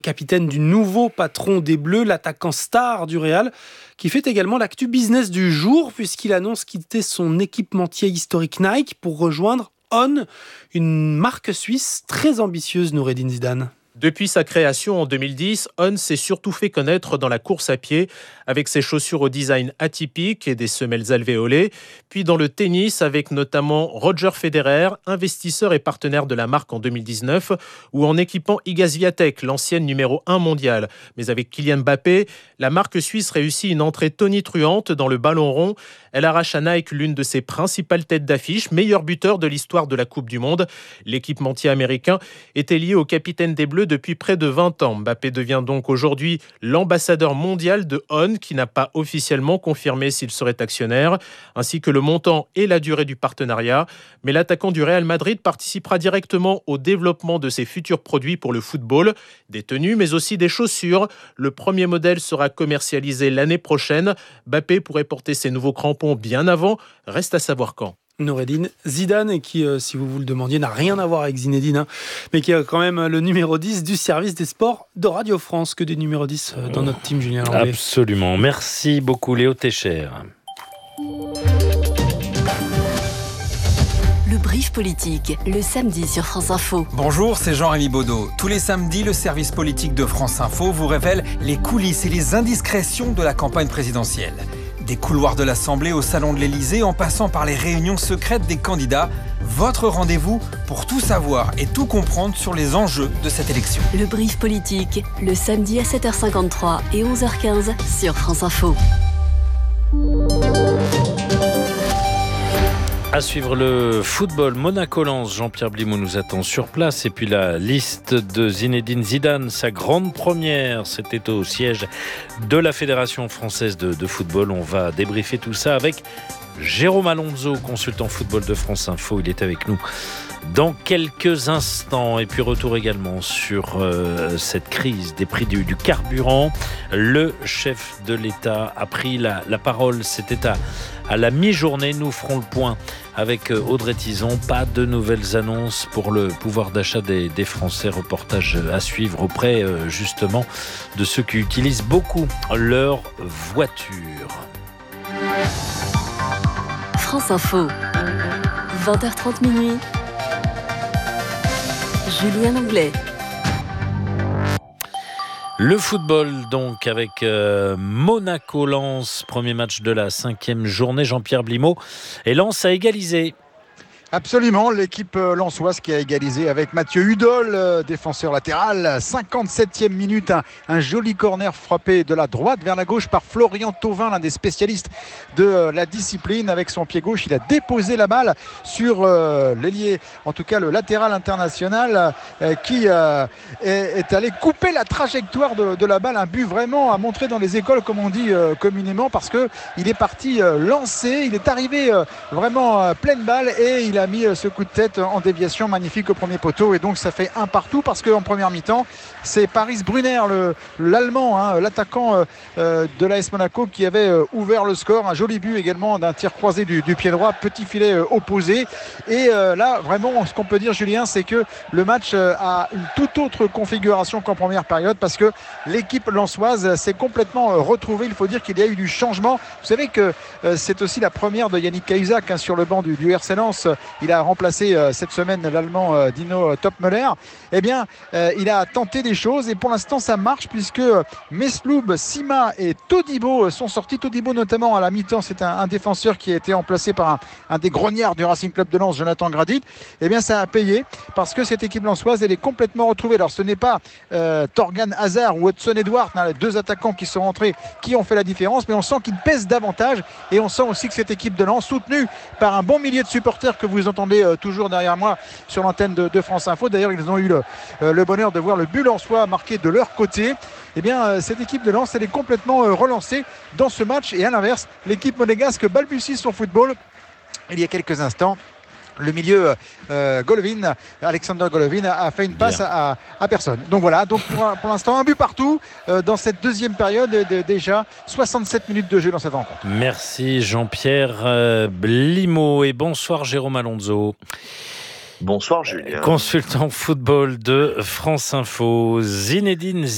capitaine du nouveau patron des Bleus, l'attaquant star du Real, qui fait également l'actu business du jour, puisqu'il annonce quitter son équipementier historique Nike pour rejoindre On, une marque suisse très ambitieuse, Noureddine Zidane. Depuis sa création en 2010, On s'est surtout fait connaître dans la course à pied avec ses chaussures au design atypique et des semelles alvéolées, puis dans le tennis avec notamment Roger Federer, investisseur et partenaire de la marque en 2019, ou en équipant Iga Swiatek, l'ancienne numéro 1 mondiale. Mais avec Kylian Mbappé, la marque suisse réussit une entrée tonitruante dans le ballon rond. Elle arrache à Nike l'une de ses principales têtes d'affiche, meilleur buteur de l'histoire de la Coupe du Monde. L'équipementier américain était lié au capitaine des Bleus depuis près de 20 ans. Mbappé devient donc aujourd'hui l'ambassadeur mondial de On, qui n'a pas officiellement confirmé s'il serait actionnaire, ainsi que le montant et la durée du partenariat. Mais l'attaquant du Real Madrid participera directement au développement de ses futurs produits pour le football, des tenues mais aussi des chaussures. Le premier modèle sera commercialisé l'année prochaine. Mbappé pourrait porter ses nouveaux crampons bien avant, reste à savoir quand. Noureddine Zidane, qui, si vous le demandiez, n'a rien à voir avec Zinedine, mais qui est quand même le numéro 10 du service des sports de Radio France, que des numéros 10 dans notre team, Julien Langlais. Absolument. Merci beaucoup, Léo Técher. Le brief politique, le samedi sur France Info. Bonjour, c'est Jean-Rémy Baudot. Tous les samedis, le service politique de France Info vous révèle les coulisses et les indiscrétions de la campagne présidentielle. Des couloirs de l'Assemblée au salon de l'Élysée, en passant par les réunions secrètes des candidats, votre rendez-vous pour tout savoir et tout comprendre sur les enjeux de cette élection. Le brief politique, le samedi à 7h53 et 11h15 sur France Info. À suivre le football, Monaco-Lens, Jean-Pierre Blimaud nous attend sur place. Et puis la liste de Zinedine Zidane, sa grande première, c'était au siège de la Fédération française de football. On va débriefer tout ça avec Jérôme Alonso, consultant football de France Info. Il est avec nous dans quelques instants. Et puis retour également sur cette crise des prix du carburant. Le chef de l'État a pris la parole. C'était à la mi-journée. Nous ferons le point avec Audrey Tizon. Pas de nouvelles annonces pour le pouvoir d'achat des Français. Reportage à suivre auprès justement de ceux qui utilisent beaucoup leur voiture. France Info, 20h30 minuit. Julien Langlais. Le football donc avec Monaco-Lens, premier match de la 5e journée. Jean-Pierre Blimaud, et Lens a égalisé. Absolument, l'équipe lensoise qui a égalisé avec Mathieu Hudol, défenseur latéral. 57e minute, un joli corner frappé de la droite vers la gauche par Florian Thauvin, l'un des spécialistes de la discipline. Avec son pied gauche, il a déposé la balle sur l'ailier, en tout cas le latéral international, qui est allé couper la trajectoire de la balle. Un but vraiment à montrer dans les écoles, comme on dit communément, parce qu'il est parti lancer, il est arrivé vraiment pleine balle et il a mis ce coup de tête en déviation magnifique au premier poteau, et donc ça fait un partout, parce qu'en première mi-temps c'est Paris Brunner, l'allemand, l'attaquant de l'AS Monaco, qui avait ouvert le score. Un joli but également d'un tir croisé du pied droit, petit filet opposé, et là vraiment ce qu'on peut dire, Julien, c'est que le match a une toute autre configuration qu'en première période, parce que l'équipe lensoise s'est complètement retrouvée. Il faut dire qu'il y a eu du changement. Vous savez que c'est aussi la première de Yannick Cahuzac sur le banc du RC Lens. Il a remplacé cette semaine l'Allemand Dino Topmöller. Eh bien, il a tenté des choses, et pour l'instant ça marche, puisque Mesloub, Sima et Todibo sont sortis. Todibo notamment à la mi-temps, c'est un défenseur qui a été remplacé par un des grognards du Racing Club de Lens, Jonathan Gradit. Eh bien, ça a payé, parce que cette équipe lensoise, elle est complètement retrouvée. Alors ce n'est pas Torgan Hazard ou Hudson Edouard, les deux attaquants qui sont rentrés, qui ont fait la différence, mais on sent qu'ils pèsent davantage, et on sent aussi que cette équipe de Lens, soutenue par un bon millier de supporters que vous entendez toujours derrière moi sur l'antenne de France Info. D'ailleurs, ils ont eu le bonheur de voir le but lensois marqué de leur côté. Eh bien, cette équipe de Lens, elle est complètement relancée dans ce match, et à l'inverse, l'équipe monégasque balbutie son football. Il y a quelques instants, le milieu Golovin, Alexander Golovin, a fait une passe à personne. Donc voilà, donc pour l'instant un but partout dans cette deuxième période, déjà 67 minutes de jeu dans cette rencontre. Merci Jean-Pierre Blimaud, et bonsoir Jérôme Alonso. Bonsoir Julien. Consultant football de France Info. Zinedine